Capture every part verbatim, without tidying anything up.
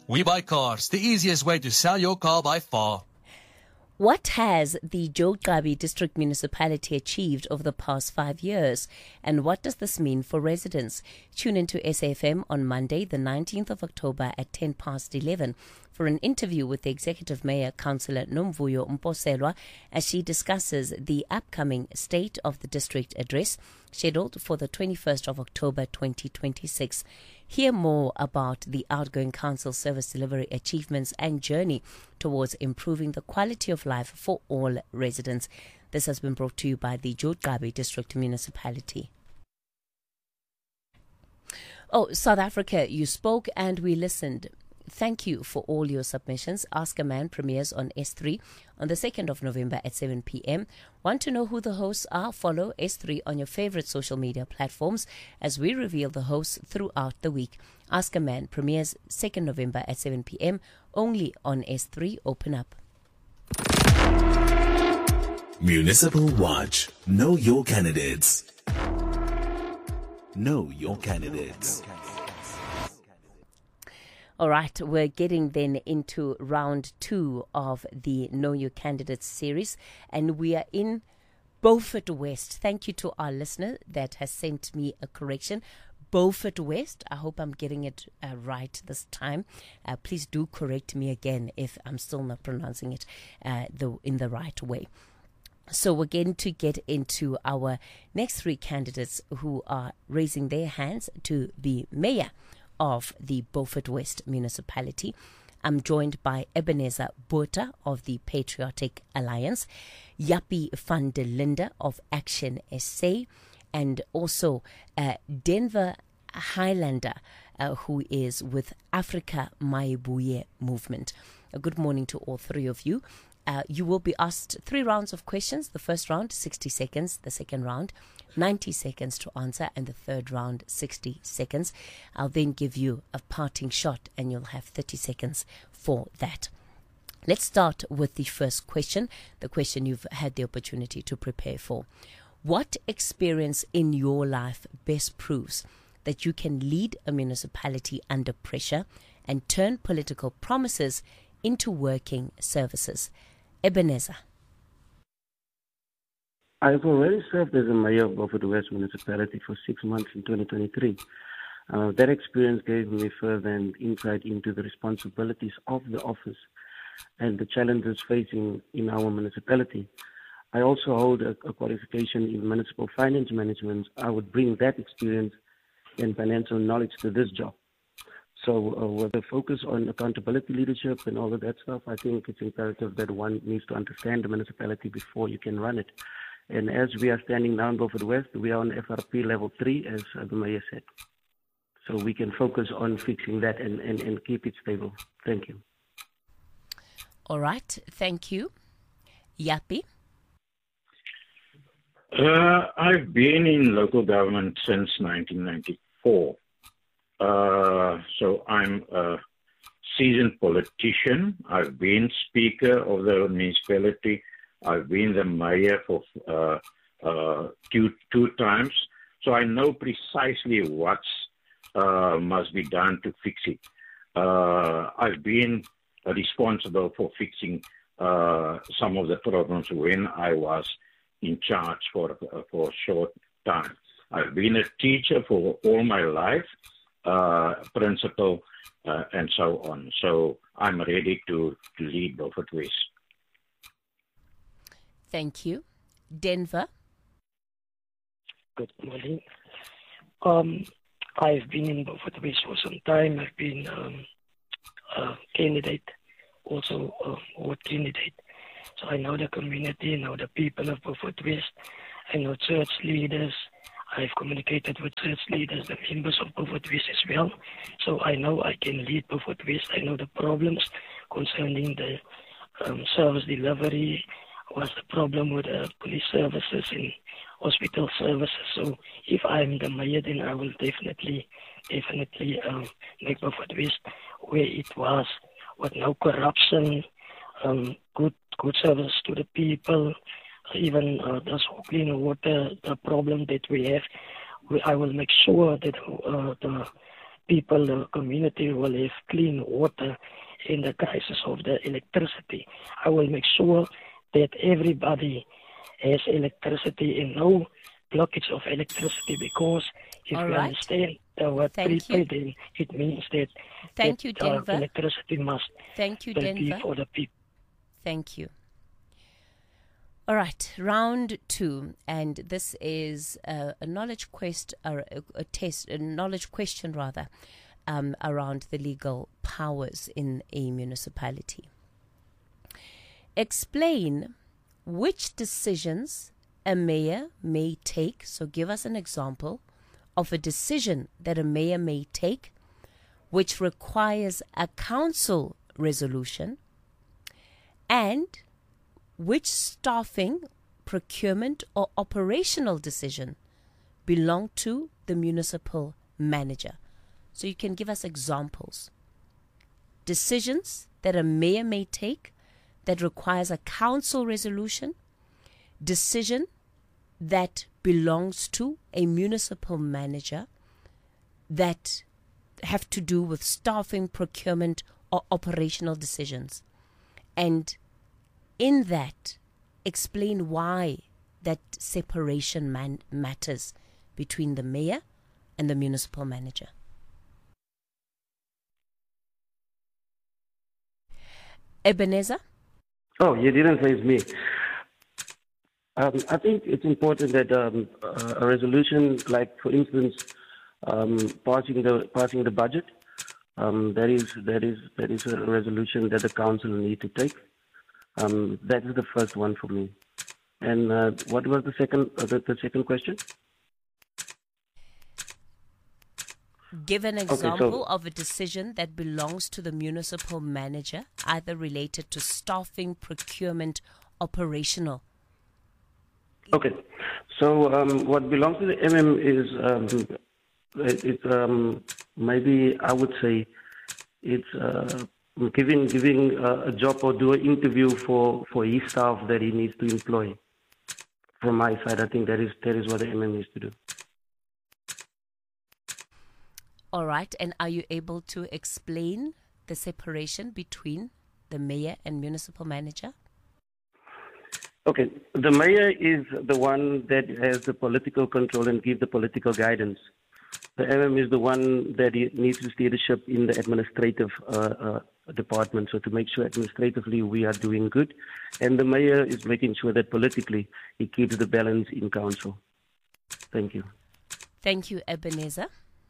We Buy Cars, the easiest way to sell your car by far. What has the Jo'qabi District Municipality achieved over the past five years? And what does this mean for residents? Tune into S A F M on Monday, the nineteenth of October at ten past eleven for an interview with the Executive Mayor, Councillor Nomvuyo Mposelwa, as she discusses the upcoming State of the District address scheduled for the twenty-first of October twenty twenty-six. Hear more about the outgoing council service delivery achievements and journey towards improving the quality of life for all residents. This has been brought to you by the Jo'qabi District Municipality. Oh, South Africa, you spoke and we listened. Thank you for all your submissions. Ask a Man premieres on S three on the second of November at seven p.m. Want to know who the hosts are? Follow S three on your favorite social media platforms as we reveal the hosts throughout the week. Ask a Man premieres second of November at seven p.m. only on S three. Open up. Municipal Watch. Know your candidates. Know your candidates. All right, we're getting then into round two of the Know Your Candidates series, and we are in Beaufort West. Thank you to our listener that has sent me a correction. Beaufort West. I hope I'm getting it uh, right this time. Uh, please do correct me again if I'm still not pronouncing it uh, the, in the right way. So we're going to get into our next three candidates who are raising their hands to be mayor of the Beaufort West Municipality. I'm joined by Ebenezer Botha of the Patriotic Alliance, Yappie van der Linde of Action S A, and also uh, Denver Highlander, uh, who is with Africa Mayibuye Movement. A good morning to all three of you. Uh, you will be asked three rounds of questions. The first round, sixty seconds. The second round, ninety seconds to answer. And the third round, sixty seconds. I'll then give you a parting shot and you'll have thirty seconds for that. Let's start with the first question, the question you've had the opportunity to prepare for. What experience in your life best proves that you can lead a municipality under pressure and turn political promises into working services? Ebenezer. I've already served as a mayor of Beaufort West Municipality for six months in twenty twenty-three. Uh, that experience gave me further insight into the responsibilities of the office and the challenges facing in our municipality. I also hold a, a qualification in municipal finance management. I would bring that experience and financial knowledge to this job. So uh, with a focus on accountability leadership and all of that stuff, I think it's imperative that one needs to understand the municipality before you can run it. And as we are standing now in Beaufort West, we are on F R P level three, as uh, the mayor said. So we can focus on fixing that and, and, and keep it stable. Thank you. All right. Thank you. Yappie? Uh, I've been in local government since nineteen ninety-four. Uh, so I'm a seasoned politician. I've been speaker of the municipality. I've been the mayor for uh, uh, two, two times. So I know precisely what uh, must be done to fix it. Uh, I've been responsible for fixing uh, some of the problems when I was in charge for, for a short time. I've been a teacher for all my life. Uh, principal, uh, and so on. So I'm ready to, to lead Beaufort West. Thank you. Denver? Good morning. Um, I've been in Beaufort West for some time. I've been um, a candidate, also a ward candidate. So I know the community, I know the people of Beaufort West, I know church leaders. I've communicated with church leaders, the members of Beaufort West as well. So I know I can lead Beaufort West. I know the problems concerning the um, service delivery, what's the problem with the police services and hospital services. So if I'm the mayor, then I will definitely, definitely um, make Beaufort West where it was, with no corruption, um, good, good service to the people. Even uh, the clean water, the problem that we have, we, I will make sure that uh, the people, the community will have clean water in the crisis of the electricity. I will make sure that everybody has electricity and no blockage of electricity, because if All you right. understand the word Thank prepaid, then it means that, Thank that you, uh, Denver. electricity must Thank you, be Denver. for the people. Thank you. All right, round two, and this is a, a knowledge quest, or a, a test, a knowledge question rather, um, around the legal powers in a municipality. Explain which decisions a mayor may take. So give us an example of a decision that a mayor may take which requires a council resolution, and which staffing, procurement, or operational decision belong to the municipal manager. So you can give us examples. Decisions that a mayor may take that requires a council resolution, decision that belongs to a municipal manager that have to do with staffing, procurement, or operational decisions. And in that, explain why that separation man- matters between the mayor and the municipal manager. Ebenezer? Oh, you didn't say it's me. Um, I think it's important that um, uh, a resolution, like for instance, um, passing the passing the budget, um, that is that is that is a resolution that the council need to take. Um, that is the first one for me. And uh, what was the second uh, the, the second question? Give an Okay, so- example of a decision that belongs to the municipal manager, either related to staffing, procurement, operational. Okay, so um, what belongs to the M M is um, it, it's um, maybe I would say it's uh, giving giving uh, a job or do an interview for, for his staff that he needs to employ. From my side, I think that is that is what the M M needs to do. All right, and are you able to explain the separation between the mayor and municipal manager? Okay, the mayor is the one that has the political control and give the political guidance. The M M is the one that needs to steer the ship in the administrative uh, uh, department, so to make sure administratively we are doing good. And the mayor is making sure that politically he keeps the balance in council. Thank you. Thank you, Ebenezer.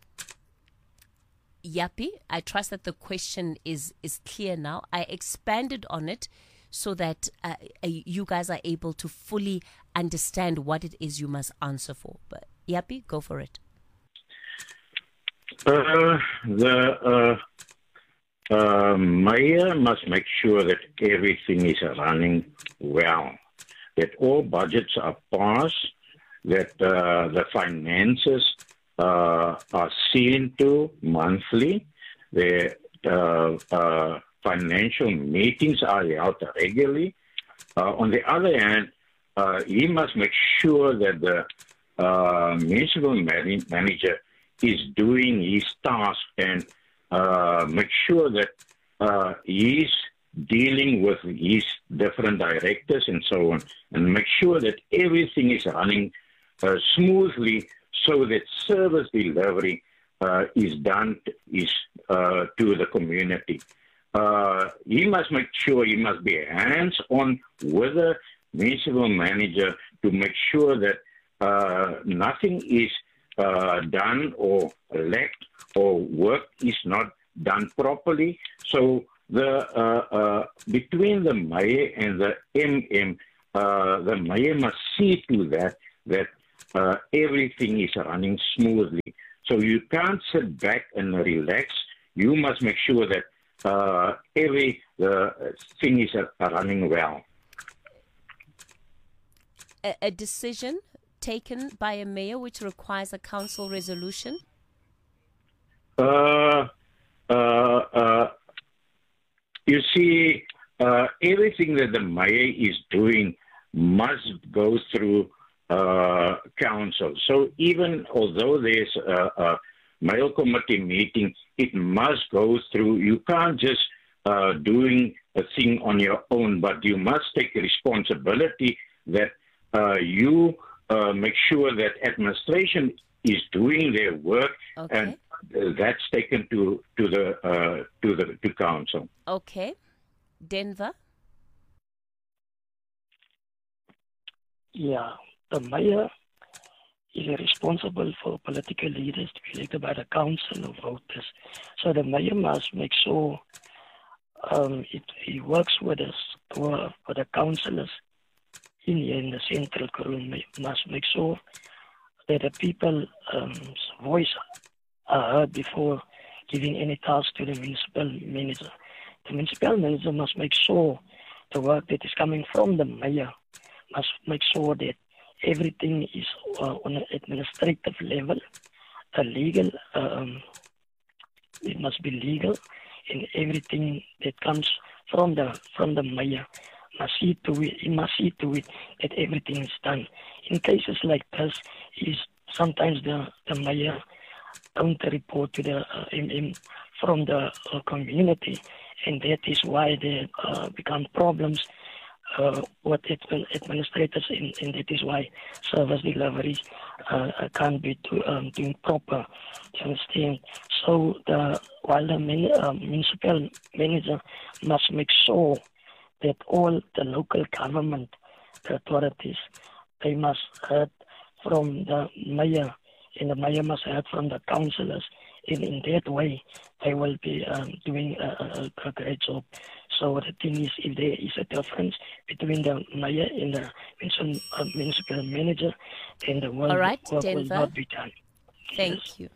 Yappy, I trust that the question is, is clear now. I expanded on it so that uh, you guys are able to fully understand what it is you must answer for. But Yappy, go for it. Uh, the uh, uh, mayor must make sure that everything is running well, that all budgets are passed, that uh, the finances uh, are seen to monthly, the uh, uh, financial meetings are held regularly. Uh, on the other hand, uh, he must make sure that the uh, municipal man- manager is doing his task and uh, make sure that uh, he's dealing with his different directors and so on, and make sure that everything is running uh, smoothly so that service delivery uh, is done is uh, to the community. Uh, he must make sure he must be hands-on with the municipal manager to make sure that uh, nothing is uh, done or lacked or work is not done properly. So the uh, uh, between the mayor and the M M, uh, the mayor must see to that that uh, everything is running smoothly. So you can't sit back and relax. You must make sure that uh, every uh, thing is uh, running well. A, a decision taken by a mayor which requires a council resolution? Uh, uh, uh, you see, uh, everything that the mayor is doing must go through uh, council. So even although there's uh, uh, mayor committee meeting, it must go through. You can't just uh, doing a thing on your own, but you must take responsibility that uh, you uh, make sure that administration is doing their work, Okay. and uh, that's taken to to the uh, to the to council. Okay. Denver? Yeah, the mayor is responsible for political leaders to be elected by the council of voters. So the mayor must make sure um, it, he works with us, with the councillors in, in the central Karoo, must make sure that the people's um, voice are heard before giving any task to the municipal manager. The municipal manager must make sure the work that is coming from the mayor must make sure that everything is uh, on an administrative level, a legal, um, it must be legal, and everything that comes from the from the mayor must see to it. He must see to it that everything is done. In cases like this, is sometimes the the mayor don't report to the uh, M M from the uh, community, and that is why there uh, become problems. Uh, what it will administrators in, and that is why service deliveries uh, can't be do, um, doing proper. You understand? So the while the mani- uh, municipal manager must make sure that all the local government, the authorities, they must heard from the mayor, and the mayor must heard from the councillors. And in that way, they will be um, doing a, a, a great job. So the thing is, if there is a difference between the mayor and the municipal, uh, municipal manager, then the work, All right, work Denver. will not be done. Thank Yes. you.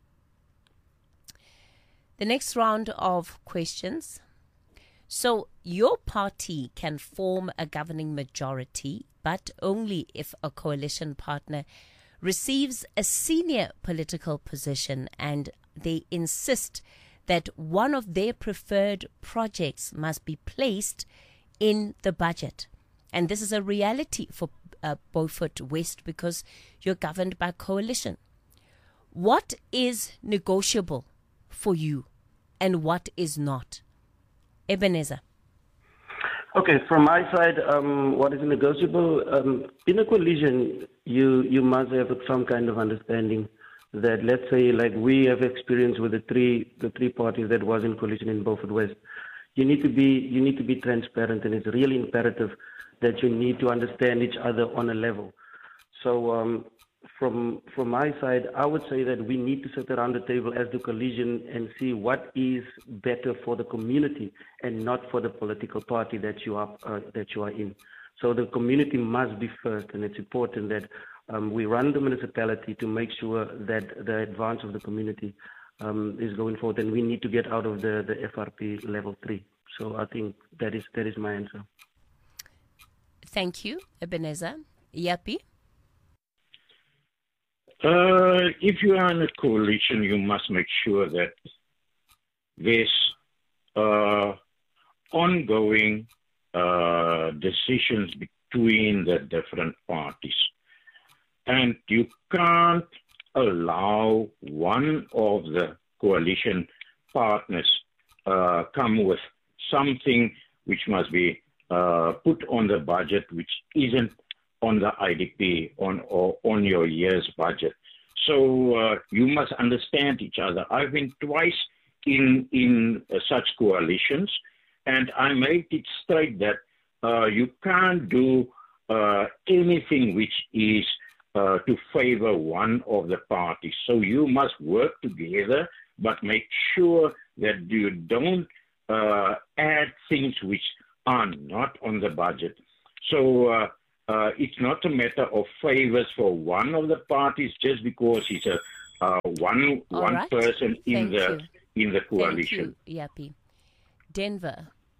The next round of questions. So your party can form a governing majority, but only if a coalition partner receives a senior political position and they insist that one of their preferred projects must be placed in the budget. And this is a reality for uh, Beaufort West because you're governed by coalition. What is negotiable for you and what is not? Ebenezer. Okay, from my side, um, what is negotiable? Um, in a coalition, you, you must have some kind of understanding that, let's say, like we have experience with the three the three parties that was in coalition in Beaufort West. You need to be you need to be transparent, and it's really imperative that you need to understand each other on a level. So, um, from from my side, I would say that we need to sit around the table as the coalition and see what is better for the community and not for the political party that you are uh, that you are in. So the community must be first, and it's important that um, we run the municipality to make sure that the advance of the community um, is going forward, and we need to get out of the, the F R P level three. So I think that is that is my answer. Thank you, Ebenezer. Yapi? Uh, if you are in a coalition, you must make sure that there's uh, ongoing uh, decisions between the different parties. And you can't allow one of the coalition partners uh, come with something which must be uh, put on the budget which isn't on the I D P, on or on your year's budget. So uh, you must understand each other. I've been twice in in uh, such coalitions, and I made it straight that uh, you can't do uh, anything which is uh, to favor one of the parties. So you must work together, but make sure that you don't uh, add things which are not on the budget. So uh, Uh, it's not a matter of favors for one of the parties just because he's a uh, one All one right. person in Thank the you. in the coalition. Thank you, Yapi. Denver.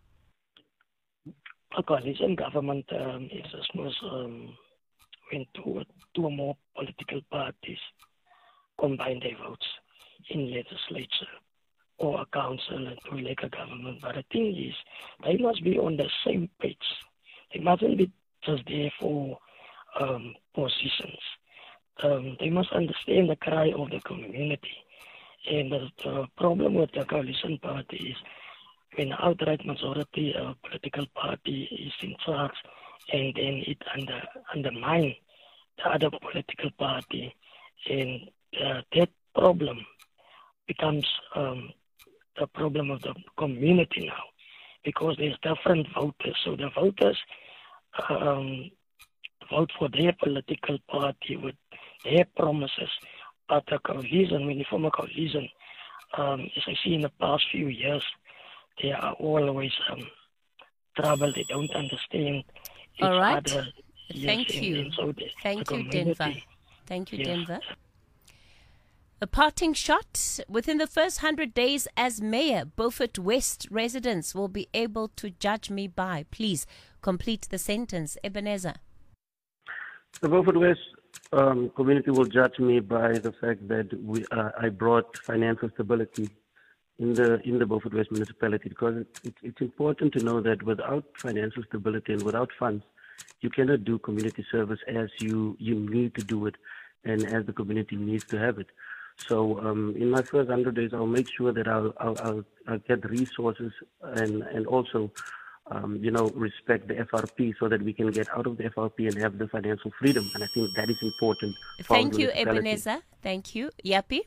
A coalition government um, is as much um, when two, two or more political parties combine their votes in legislature or a council and to elect a government. But the thing is, they must be on the same page. They mustn't be just there for um, positions. Um, they must understand the cry of the community And the, the problem with the coalition party is when the outright majority of political party is in charge, and then it under, undermines the other political party, and uh, that problem becomes um, the problem of the community now, because there's different voters. So the voters um, vote for their political party with their promises. But the coalition, when you form a coalition, um, as I see in the past few years, they are always um, trouble. They don't understand each All right. other. Thank yes, you. and, and so the, Thank the you, Denver. community- Thank you, Yes. Denver. A parting shot. Within the first one hundred days as mayor, Beaufort West residents will be able to judge me by. Please complete the sentence. Ebenezer. The Beaufort West um, community will judge me by the fact that we, uh, I brought financial stability in the in the Beaufort West municipality, because it, it, it's important to know that without financial stability and without funds, you cannot do community service as you, you need to do it and as the community needs to have it. So um, in my first one hundred days, I'll make sure that I'll, I'll, I'll, I'll get resources and, and also, um, you know, respect the F R P so that we can get out of the F R P and have the financial freedom. And I think that is important. For Thank our you, municipality. Ebenezer. Thank you. Yapi.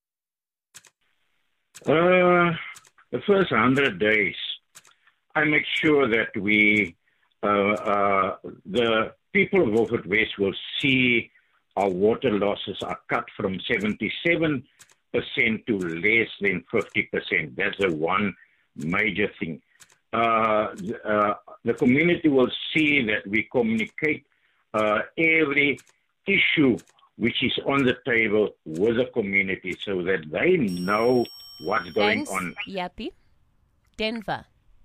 Uh, the first one hundred days, I make sure that we, uh, uh, the people of Beaufort West will see our water losses are cut from seventy-seven percent to less than fifty percent. That's the one major thing. Uh, uh, the community will see that we communicate uh, every issue which is on the table with the community so that they know what's going Thanks, on. Yapi. Denver.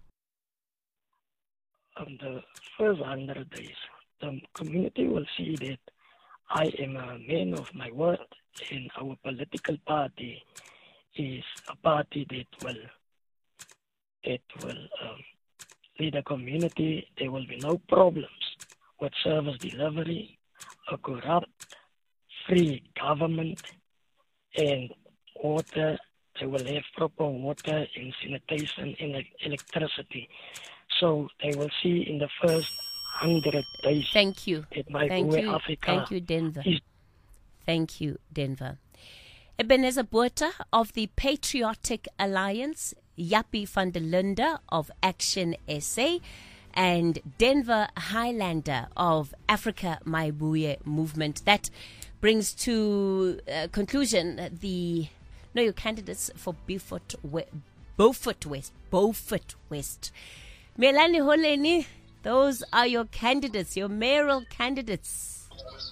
Um, the first one hundred days, the community will see that I am a man of my word, and our political party is a party that will that will um, lead the community. There will be no problems with service delivery, a corrupt, free government, and water. They will have proper water and sanitation and electricity. So they will see in the first hundred days. Thank you. That my Thank boy you. Africa Thank you, Denver. is- Thank you, Denver. Ebenezer Botha of the Patriotic Alliance, Yapi van der Linde of Action S A, and Denver Highlander of Africa Maibuye Movement. That brings to uh, conclusion the Know Your Candidates for Beaufort, we- Beaufort West. Beaufort West. Melanie Holeni, those are your candidates, your mayoral candidates.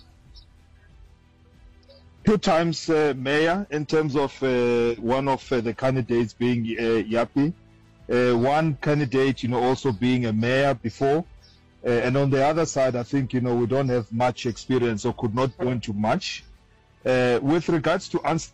Two times uh, mayor in terms of uh, one of uh, the candidates being uh, Yapi. Uh, one candidate, you know, also being a mayor before. Uh, and on the other side, I think, you know, we don't have much experience or could not go into much. Uh, with regards to answer.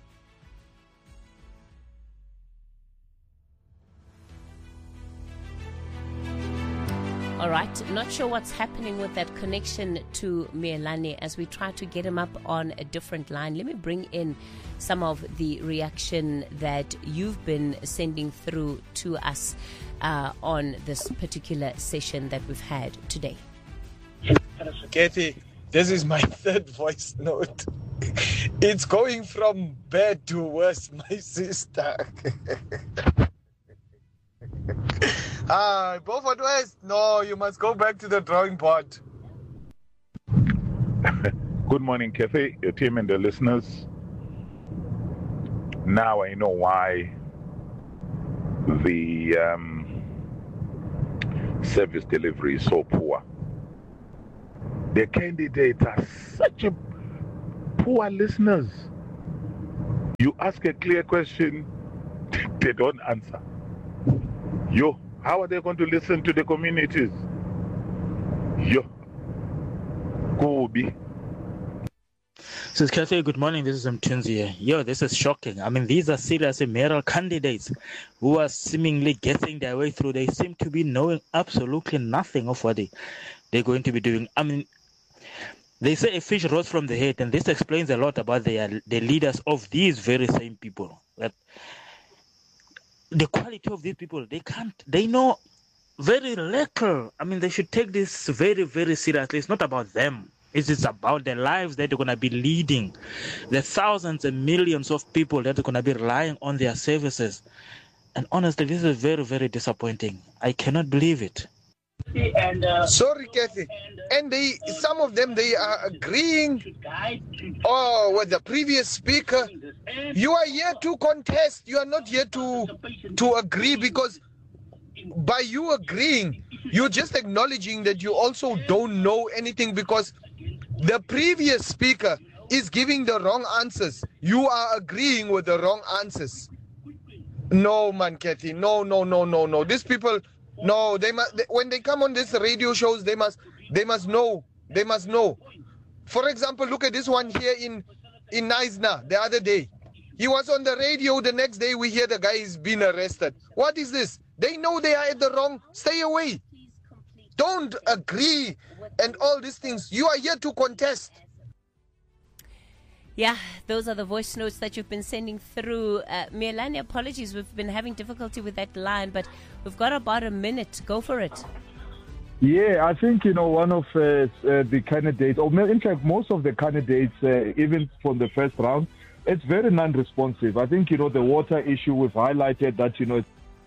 All right, not sure what's happening with that connection to Mealani as we try to get him up on a different line. Let me bring in some of the reaction that you've been sending through to us uh, on this particular session that we've had today. Kathy, this is my third voice note. It's going from bad to worse, my sister. Ah, Beaufort West, no, you must go back to the drawing board. Good morning, Kathy, your team and the listeners. Now I know why the um, service delivery is so poor. The candidates are such a poor listeners. You ask a clear question, they don't answer. Yo, how are they going to listen to the communities? Yo, Kobe. Says Kathy, good morning. This is Mtunzi here. Yo, this is shocking. I mean, these are serious mayoral candidates who are seemingly getting their way through. They seem to be knowing absolutely nothing of what they, they're going to be doing. I mean, They say a fish rose from the head, and this explains a lot about the, the leaders of these very same people. That the quality of these people, they can't, they know very little. I mean, they should take this very, very seriously. It's not about them. It is about the lives that they're going to be leading, the thousands and millions of people that are going to be relying on their services. And honestly, this is very, very disappointing. I cannot believe it. And, uh, Sorry, Kathy. And they, some of them, they are agreeing oh, with the previous speaker. You are here to contest. You are not here to, to agree, because by you agreeing, you're just acknowledging that you also don't know anything, because the previous speaker is giving the wrong answers. You are agreeing with the wrong answers. No, man, Kathy. No, no, no, no, no. These people, no, they must. They, when they come on these radio shows, they must, they must know. They must know. For example, look at this one here in, in Neisner the other day. He was on the radio. The next day, we hear the guy is being arrested. What is this? They know they are at the wrong. Stay away. Don't agree and all these things. You are here to contest. Yeah, those are the voice notes that you've been sending through. Uh, Melanie, apologies. We've been having difficulty with that line, but we've got about a minute. Go for it. Yeah, I think, you know, one of uh, uh, the candidates, or in fact, most of the candidates, uh, even from the first round, it's very non-responsive. I think, you know, the water issue, we've highlighted that, you know,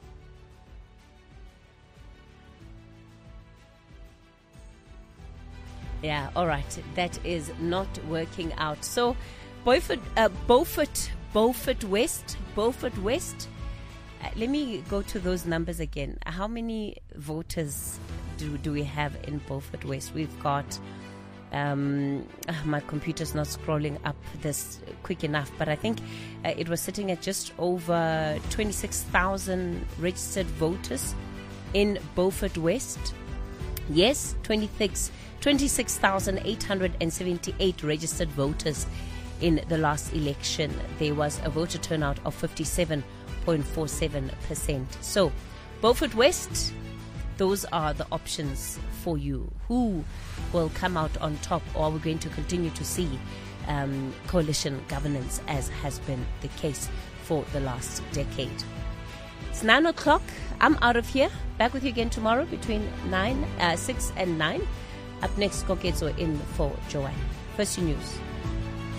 Yeah, all right. That is not working out. So, Beaufort, uh, Beaufort, Beaufort West, Beaufort West. Uh, let me go to those numbers again. How many voters do do we have in Beaufort West? We've got. Um, my computer's not scrolling up this quick enough, but I think uh, it was sitting at just over twenty-six thousand registered voters in Beaufort West. Yes, twenty-six. twenty-six thousand eight hundred seventy-eight registered voters in the last election. There was a voter turnout of fifty-seven point four seven percent. So, Beaufort West, those are the options for you. Who will come out on top, or are we going to continue to see um, coalition governance as has been the case for the last decade? It's nine o'clock. I'm out of here. Back with you again tomorrow between nine, uh, six and nine. Up next, Koketso in for Joanne. First News.